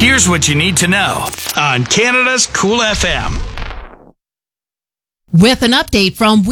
Here's what you need to know on Canada's Cool FM. With an update from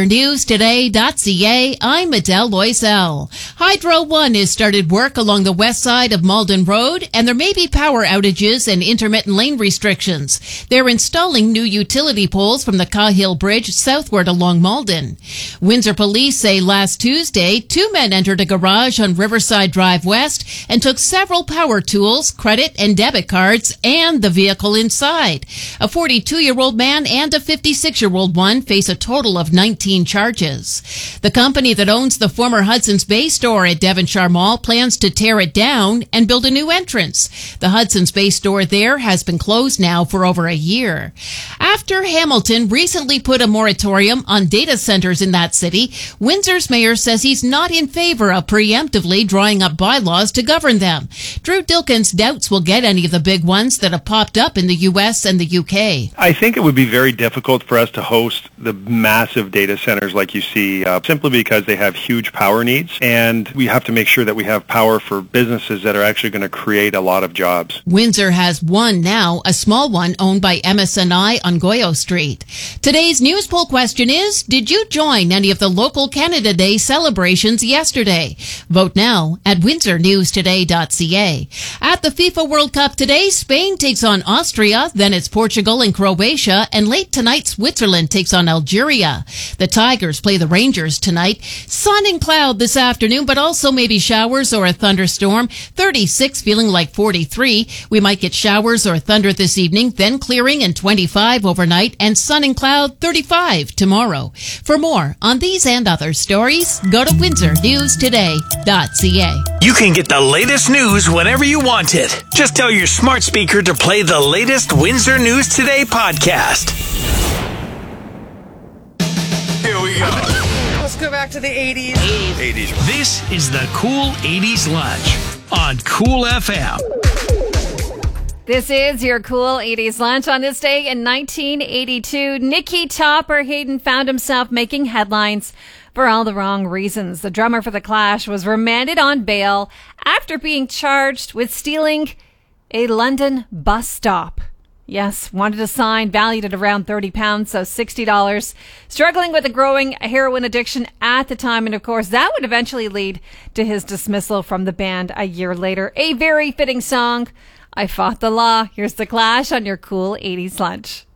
WindsorNewsToday.ca, I'm Adele Loisel. Hydro One has started work along the west side of Malden Road, and there may be power outages and intermittent lane restrictions. They're installing new utility poles from the Cahill Bridge southward along Malden. Windsor police say last Tuesday, 2 men entered a garage on Riverside Drive West and took several power tools, credit and debit cards, and the vehicle inside. A 42-year-old man and a 56-year-old one face a total of 19 charges. The company that owns the former Hudson's Bay store at Devonshire Mall plans to tear it down and build a new entrance. The Hudson's Bay store there has been closed now for over a year. After Hamilton recently put a moratorium on data centers in that city, Windsor's mayor says he's not in favor of preemptively drawing up bylaws to govern them. Drew Dilkins doubts we'll get any of the big ones that have popped up in the U.S. and the U.K. I think it would be very difficult for us to host the massive data centers like you see, simply because they have huge power needs, and we have to make sure that we have power for businesses that are actually going to create a lot of jobs. Windsor has one now, a small one owned by MSNI on Goyo Street. Today's news poll question is, did you join any of the local Canada Day celebrations yesterday? Vote now at WindsorNewsToday.ca. At the FIFA World Cup today, Spain takes on Austria, then it's Portugal and Croatia, and late tonight, Switzerland takes on Algeria. The Tigers play the Rangers tonight. Sun and cloud this afternoon, but also maybe showers or a thunderstorm. 36, feeling like 43. We might get showers or thunder this evening, then clearing and 25 overnight, and sun and cloud 35 tomorrow. For more on these and other stories, go to WindsorNewsToday.ca. You can get the latest news whenever you want it. Just tell your smart speaker to play the latest Windsor News Today podcast. Here we go. Let's go back to the 80s. 80s. This is the Cool 80s Lunch on Cool FM. This is your Cool 80s Lunch. On this day in 1982, Nicky Topper Hayden found himself making headlines for all the wrong reasons. The drummer for The Clash was remanded on bail after being charged with stealing a London bus stop. Yes, wanted a sign valued at around £30, so $60. Struggling with a growing heroin addiction at the time, and of course, that would eventually lead to his dismissal from the band a year later. A very fitting song, I Fought the Law. Here's The Clash on your Cool 80s Lunch.